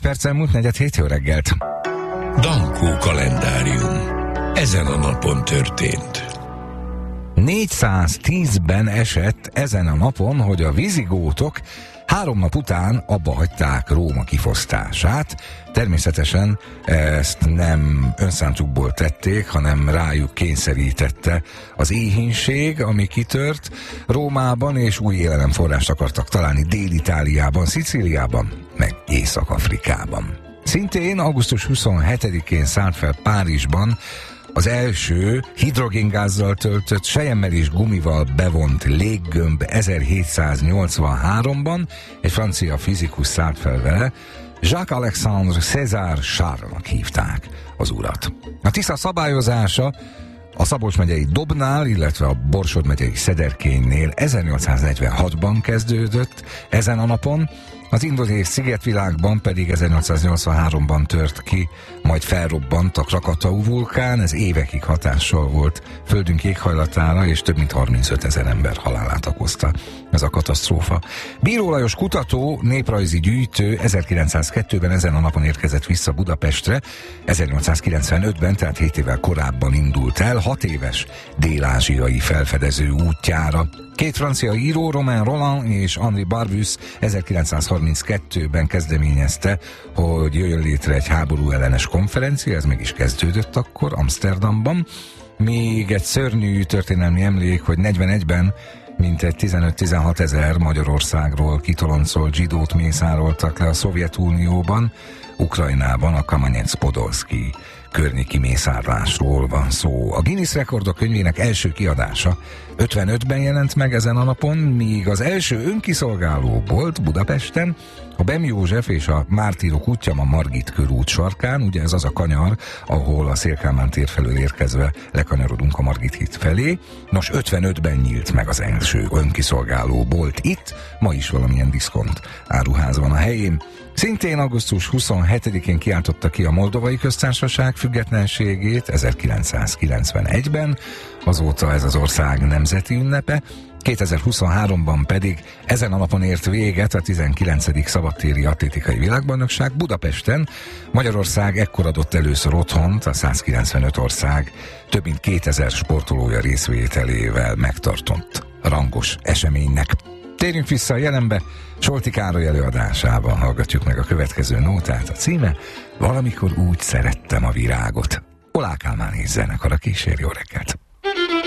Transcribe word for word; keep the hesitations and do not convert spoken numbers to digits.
perccel múlt negyed hét, jó reggelt! Dankó kalendárium. Ezen a napon történt. négyszáztízben esett ezen a napon, hogy a vizigótok három nap után abba hagyták Róma kifosztását. Természetesen ezt nem önszántukból tették, hanem rájuk kényszerítette az éhínség, ami kitört Rómában, és új élelemforrást akartak találni Dél-Itáliában, Szicíliában, meg Észak-Afrikában. Szintén augusztus huszonhetedikén szállt fel Párizsban az első hidrogéngázzal töltött, selyemmel és gumival bevont léggömb ezerhétszáznyolcvanháromban, egy francia fizikus szállt fel vele, Jacques-Alexandre César Charles-nak hívták az urat. A Tisza szabályozása a Szabolcs megyei Dobnál, illetve a Borsod megyei Szederkénynél ezernyolcszáznegyvenhatban kezdődött ezen a napon, az indonéz szigetvilágban pedig ezernyolcszáznyolcvanháromban tört ki, majd felrobbant a Krakatau vulkán, ez évekig hatással volt földünk éghajlatára, és több mint harmincötezer ember halálát okozta ez a katasztrófa. Bíró Lajos kutató, néprajzi gyűjtő ezerkilencszázkettőben ezen a napon érkezett vissza Budapestre, ezernyolcszázkilencvenötben, tehát hét évvel korábban indult el, hat éves dél-ázsiai felfedező útjára. Két francia író, Romain Rolland és Henri Barbusse ezerkilencszázharminckettőben kezdeményezte, hogy jöjjön létre egy háború ellenes konferencia, ez meg is kezdődött akkor Amsterdamban. Még egy szörnyű történelmi emlék, hogy negyvenegyben mintegy tizenöt-tizenhat ezer Magyarországról kitoloncolt zsidót mészároltak le a Szovjetunióban, Ukrajnában a Kamanyec-Podolszki környéki mészárlásról van szó. A Guinness Rekordok könyvének első kiadása ötvenötben jelent meg ezen a napon, míg az első önkiszolgáló bolt Budapesten a Bem József és a Mártírok útja a Margit körút sarkán, ugye ez az a kanyar, ahol a Széll-Kálmán tér felől érkezve lekanyarodunk a Margit híd felé. Nos, ötvenötben nyílt meg az első önkiszolgáló bolt itt, ma is valamilyen diszkont áruház van a helyén. Szintén augusztus huszonhetedikén kiáltotta ki a Moldovai Köztársaság függetlenségét ezerkilencszázkilencvenegyben, azóta ez az ország nemzeti ünnepe, kétezer-huszonháromban pedig ezen a napon ért véget a tizenkilencedik szabadtéri atlétikai világbajnokság Budapesten. Magyarország ekkor adott először otthont a százkilencvenöt ország több mint kétezer sportolója részvételével megtartott rangos eseménynek. Térjünk vissza a jelenbe, Solti Károly előadásában hallgatjuk meg a következő nótát, a címe Valamikor úgy szerettem a virágot. Oláh Kálmán és zenekara kísér, jó reggelt!